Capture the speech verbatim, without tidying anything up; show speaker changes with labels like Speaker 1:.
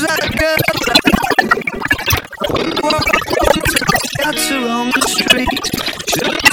Speaker 1: like a light. Got her on the street.